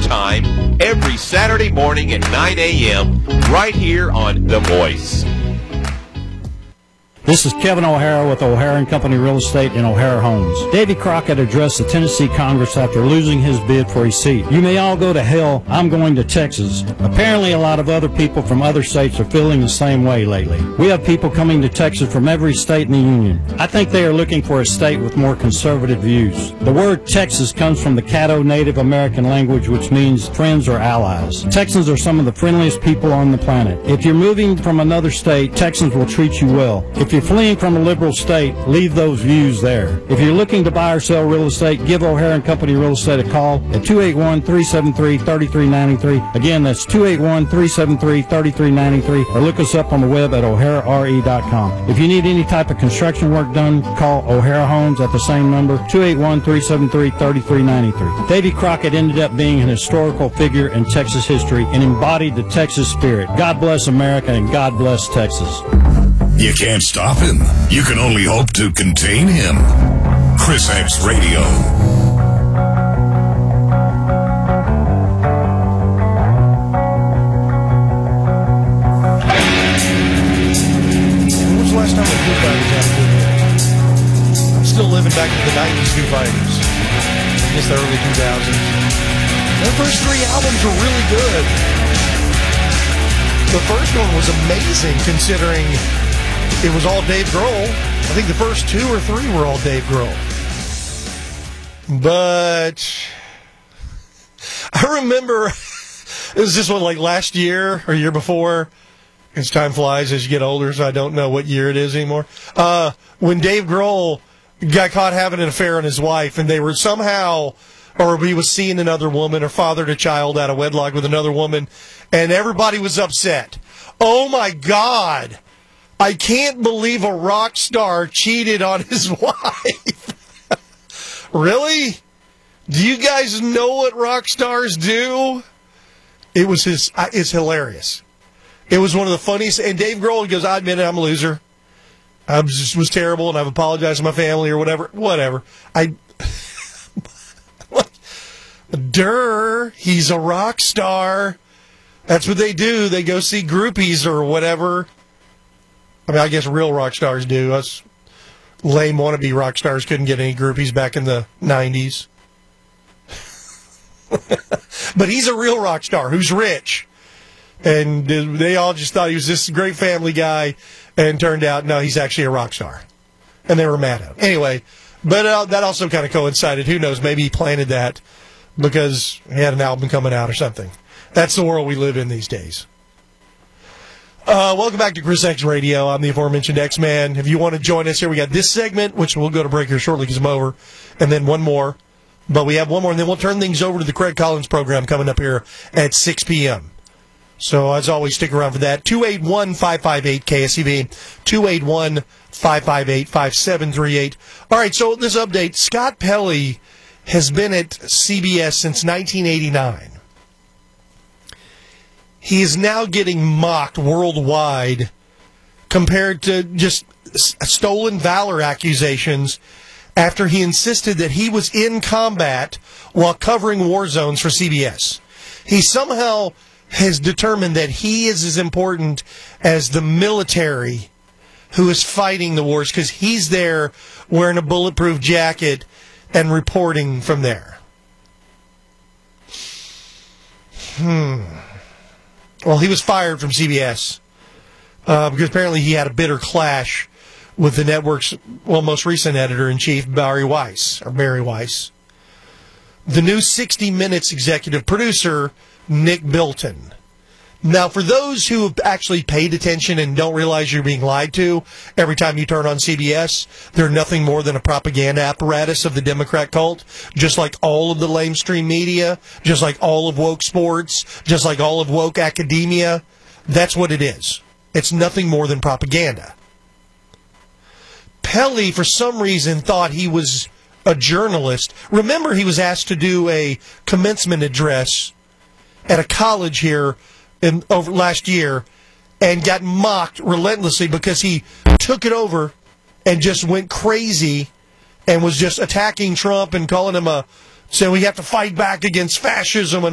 time every Saturday morning at 9 a.m. right here on The Voice. This is Kevin O'Hara with O'Hara & Company Real Estate in O'Hara Homes. Davy Crockett addressed the Tennessee Congress after losing his bid for a seat. You may all go to hell. I'm going to Texas. Apparently, a lot of other people from other states are feeling the same way lately. We have people coming to Texas from every state in the Union. I think they are looking for a state with more conservative views. The word Texas comes from the Caddo Native American language, which means friends or allies. Texans are some of the friendliest people on the planet. If you're moving from another state, Texans will treat you well. If you're fleeing from a liberal state, leave those views there. If you're looking to buy or sell real estate, give O'Hara & Company Real Estate a call at 281-373-3393. Again, that's 281-373-3393, or look us up on the web at o'harare.com. If you need any type of construction work done, call O'Hara Homes at the same number, 281-373-3393. Davy Crockett ended up being an historical figure in Texas history and embodied the Texas spirit. God bless America and God bless Texas. You can't stop him. You can only hope to contain him. Chris X Radio. When was the last time the Foo Fighters had a good hit? I'm still living back to the 90s Foo Fighters. I guess the early 2000s. Their first three albums were really good. The first one was amazing considering it was all Dave Grohl. I think the first two or three were all Dave Grohl. But I remember, it was this one like last year or year before, because time flies as you get older, so I don't know what year it is anymore, when Dave Grohl got caught having an affair on his wife, and they were somehow, or he was seeing another woman or fathered a child out of wedlock with another woman, and everybody was upset. Oh my God! I can't believe a rock star cheated on his wife. Really? Do you guys know what rock stars do? It's hilarious. It was one of the funniest. And Dave Grohl goes, I admit it, I'm a loser. I was terrible, and I've apologized to my family or whatever. Whatever. He's a rock star. That's what they do. They go see groupies or whatever. I mean, I guess real rock stars do. Us lame wannabe rock stars couldn't get any groupies back in the 90s. But he's a real rock star who's rich. And they all just thought he was this great family guy, and turned out, no, he's actually a rock star. And they were mad at him. Anyway, but that also kind of coincided. Who knows? Maybe he planted that because he had an album coming out or something. That's the world we live in these days. Welcome back to Chris X Radio. I'm the aforementioned X-Man. If you want to join us here, we got this segment, which we'll go to break here shortly because I'm over, and then one more. But we have one more, and then we'll turn things over to the Craig Collins program coming up here at 6 p.m. So, as always, stick around for that. 281-558-KSEV, 281-558-5738. All right, so this update, Scott Pelley has been at CBS since 1989. He is now getting mocked worldwide compared to just stolen valor accusations after he insisted that he was in combat while covering war zones for CBS. He somehow has determined that he is as important as the military who is fighting the wars because he's there wearing a bulletproof jacket and reporting from there. Well, he was fired from CBS because apparently he had a bitter clash with the network's most recent editor-in-chief, Barry Weiss. The new 60 Minutes executive producer, Nick Bilton. Now, for those who have actually paid attention and don't realize you're being lied to every time you turn on CBS, they're nothing more than a propaganda apparatus of the Democrat cult, just like all of the lamestream media, just like all of woke sports, just like all of woke academia. That's what it is. It's nothing more than propaganda. Pelley, for some reason, thought he was a journalist. Remember, he was asked to do a commencement address at a college here over last year and got mocked relentlessly because he took it over and just went crazy and was just attacking Trump and calling him saying we have to fight back against fascism and